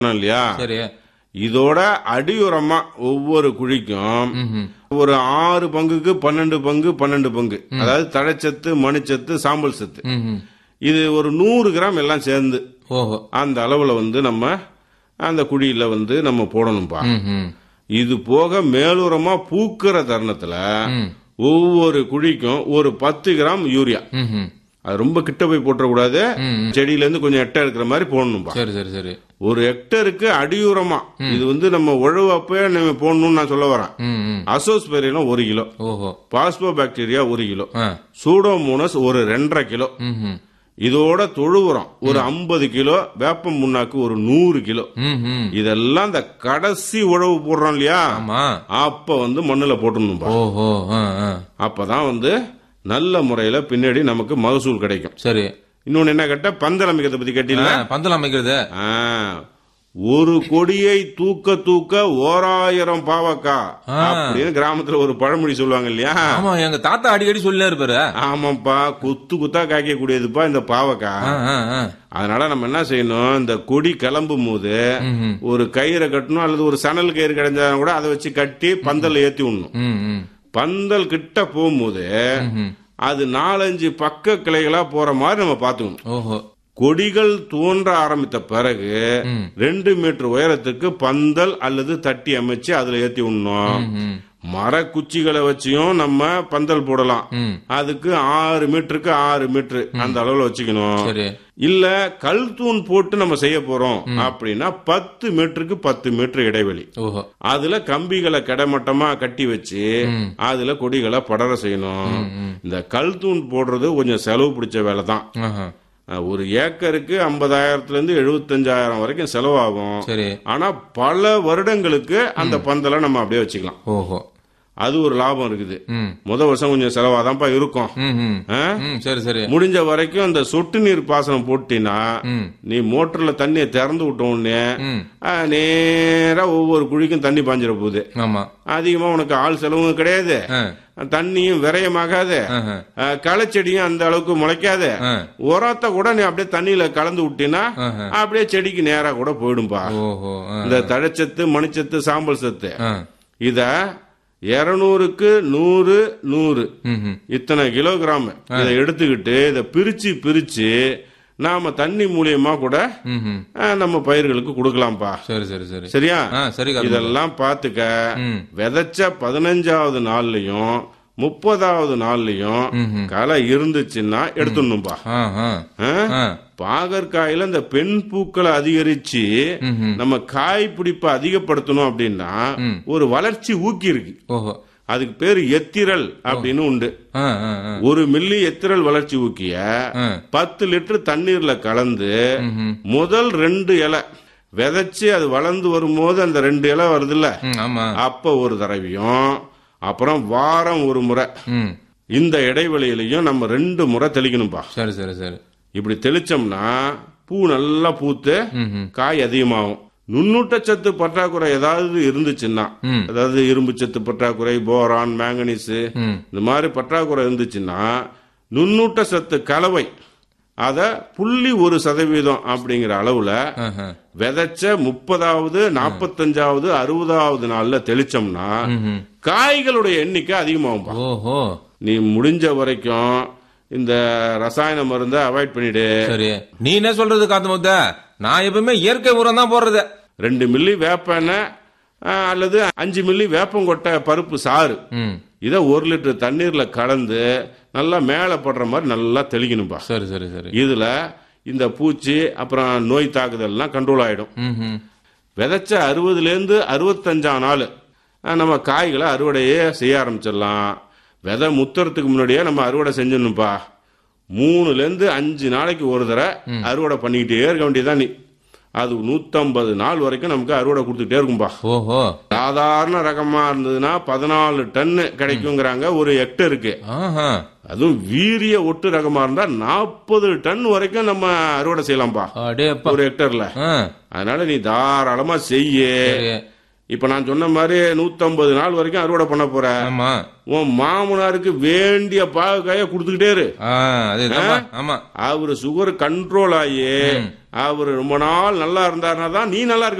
இல்லையா? சரி. இதோட அடியுரமா ஒவ்வொரு குழிக்கும் ஒரு 6 பங்குக்கு 12 பங்கு 12 பங்கு, அதாவது தழைச்சத்து, மணிச்சத்து, சாம்பல் சத்து, இது ஒரு 100 கிராம் எல்லாம் சேர்ந்து அந்த அளவுல நம்ம அந்த குழியில நம்ம போடணும்பா. இது போக மேலுரமா பூக்கிற தருணத்துல ஒவ்வொரு குழிக்கும் ஒரு 10 கிராம் யூரியா, அது ரொம்ப கிட்ட போய் போட்டக்கூடாது, செடியில இருந்து கொஞ்சம் எட்ட இருக்கிற மாதிரி போடணும்பா. சரி சரி சரி. ஒரு ஹெக்டருக்கு அடியுரமா இது நம்ம உழவு அப்பவே நம்ம போடணும்னு நான் சொல்ல வரேன். Azospirillum 1 kilo, phospho bacteria 1 kilo, Pseudomonas ஒரு 2.5 கிலோ, இதோட தொழு உரம் ஒரு 50 கிலோ, வேப்பம் முன்னாக்கு ஒரு 100 கிலோ, இதெல்லாம் இந்த கடைசி உழவு போடுறோம் இல்லையா, அப்ப மண்ணுல போட்டுணும்பா. அப்பதான் நல்ல முறையில பின்னாடி நமக்கு மகசூல் கிடைக்கும். சரி. இன்னொன்னு என்ன கேட்ட, பந்தல் அமைக்கிறத பத்தி கேட்டீங்களா? பந்தல் அமைக்கிறது, ஒரு கொடியை தூக்க தூக்க 1000 பாவக்கா அப்படின்னு கிராமத்துல ஒரு பழமொழி சொல்லுவாங்க இல்லையா? ஆமா, எங்க தாத்தா அடிக்கடி சொல்லி இருப்பாரு. ஆமாப்பா, குத்து குத்தா காய்க்க கூடியதுப்பா இந்த பாவக்கா. அதனால நம்ம என்ன செய்யணும், இந்த கொடி கிளம்பும் போது ஒரு கயிறை கட்டணும், அல்லது ஒரு சணல் கயிறு கிடைஞ்சா கூட அதை வச்சு கட்டி பந்தல் ஏத்தி விடணும். பந்தல் கிட்ட போகும்போது அது 4-5 பக்க கிளைகளா போற மாதிரி நம்ம பாத்துக்கணும். கொடிகள் தோன்ற ஆரம்பித்த பிறகு 2 மீட்டர் உயரத்துக்கு பந்தல் அல்லது தட்டி அமைச்சு அதுல ஏத்தி விடணும். மரக்குச்சிகளை வச்சியும் நம்ம பந்தல் போடலாம். அதுக்கு 6 மீட்டருக்கு 6 மீட்டர் அந்த அளவுல வச்சுக்கணும். இல்ல கல் தூண் போட்டு நம்ம செய்ய போறோம் அப்படின்னா 10 மீட்டருக்கு 10 மீட்டர் இடைவெளி, அதுல கம்பிகளை கிடைமட்டமா கட்டி வச்சு அதுல கொடிகளை படர செய்யணும். இந்த கல் தூண் போடுறது கொஞ்சம் செலவு பிடிச்ச வேலை தான். ஒரு ஏக்கருக்கு 50,000 இருந்து 75,000 வரைக்கும் செலவாகும். ஆனா பல வருடங்களுக்கு அந்த பந்தலை நம்ம அப்படியே வச்சுக்கலாம். அது ஒரு லாபம் இருக்குது. முத வருஷம் கொஞ்சம் செலவாதான்ப்பா இருக்கும். முடிஞ்ச வரைக்கும் அந்த சொட்டு நீர் பாசனம் போட்டினா நீ மோட்டர்ல தண்ணியை திறந்து விட்ட உடனே நேரா ஒவ்வொரு குழிக்கும் தண்ணி பாஞ்சிட போகுது. அதிகமா உனக்கு ஆள் செலவும் கிடையாது, தண்ணியும் விரயமாகாது, களச்செடியும் அந்த அளவுக்கு முளைக்காது. உரத்தை கூட நீ அப்படியே தண்ணியில கலந்து விட்டினா அப்படியே செடிக்கு நேரா கூட போயிடும்பா. இந்த தழைச்சத்து, மணிச்சத்து, சாம்பல் சத்து இத 200க்கு 100 100 இத்தனை கிலோகிராம் இதை எடுத்துக்கிட்டு இதை பிரிச்சு பிரிச்சு நாம தண்ணி மூலியமா கூட நம்ம பயிர்களுக்கு கொடுக்கலாம்ப்பா. சரியா? இதெல்லாம் பாத்துக்க. விதைச்ச 15வது நாள்லயும் 30வது நாள்லயும் களை இருந்துச்சுன்னா எடுத்துடணும்பா. பாகற்காயில இந்த பெண் பூக்களை அதிகரிச்சு நம்ம காய் பிடிப்பை அதிகப்படுத்தணும் அப்படின்னா ஒரு வளர்ச்சி ஊக்கி இருக்கு, அதுக்கு பேரு எத்திரல் அப்படின்னு உண்டு. 1 மில்லி எத்திரல் வளர்ச்சி ஊக்கிய 10 லிட்டர் தண்ணீர்ல கலந்து முதல் 2 இலை விதைச்சு அது வளர்ந்து வரும்போது அந்த 2 இலை வருது இல்ல, அப்ப ஒரு தடவையும் அப்புறம் வாரம் ஒரு முறை இந்த இடைவெளியிலையும் நம்ம 2 முறை தெளிக்கணும்பா. இப்படி தெளிச்சோம்னா பூ நல்லா பூத்து காய் அதிகமாகும். நுண்ணூட்டச்சத்து பற்றாக்குறை ஏதாவது இருந்துச்சுன்னா, அதாவது இரும்பு சத்து பற்றாக்குறை, போரான், மேங்கனீஸ் இந்த மாதிரி பற்றாக்குறை இருந்துச்சுன்னா நுண்ணூட்ட சத்து கலவை அத 0.1% அப்படிங்கிற அளவுல விதைச்ச 30வது 45வது 60வது நாள்ல தெளிச்சோம்னா காய்களுடைய எண்ணிக்கை அதிகமாகும். நீ முடிஞ்ச வரைக்கும் இந்த ரசாயன மருந்தை அவாய்ட் பண்ணிடு. நீ என்ன சொல்றது காத்தமுத்த? நான் எப்பவுமே இயற்கை உரம் தான் போடுறது. 2 மில்லி வேப்ப எண்ணெய் அல்லது 5 மில்லி வேப்பங்கொட்டை பருப்பு சாறு இத 1 லிட்டர் தண்ணீர்ல கலந்து நல்லா மேல படுற மாதிரி நல்லா தெளிக்கணும்பா. இதுல இந்த பூச்சி அப்புறம் நோய் தாக்குதல் எல்லாம் கண்ட்ரோல் ஆயிடும். விதைச்ச 60லேருந்து 65ஆம் நாள் நம்ம காய்களை அறுவடையே செய்ய ஆரம்பிச்சிடலாம். விதை முத்துறதுக்கு முன்னாடியே நம்ம அறுவடை செஞ்சிடணும்பா. 3லேருந்து 5 நாளைக்கு ஒரு தடவை அறுவடை பண்ணிக்கிட்டே இருக்க வேண்டியதான். நீ அது 150 நாள் வரைக்கும் நமக்கு அறுவடை கொடுத்துட்டே இருக்கும்பா. சாதாரண ரகமா இருந்ததுன்னா 14 டன் கிடைக்குங்கிறாங்க ஒரு ஹெக்டருக்கு. அதுவும் வீரிய ஒட்டு ரகமா இருந்தா 40 டன் வரைக்கும் நம்ம அறுவடை செய்யலாம்பா ஒரு ஹெக்டர்ல. அதனால நீ தாராளமா செய்ய. இப்ப நான் சொன்ன மாதிரி 150 நாள் வரைக்கும் அறுவடை பண்ண போற. ஆமா. உன் மாமனாருக்கு வேண்டிய பாகக்காய கொடுத்துக்கிட்டே இரு. அதுதான். ஆமா. அவரு சுகர் கண்ட்ரோல் ஆகி அவரு ரொம்ப நாள் நல்லா இருந்தாருன்னா தான் நீ நல்லா இருக்க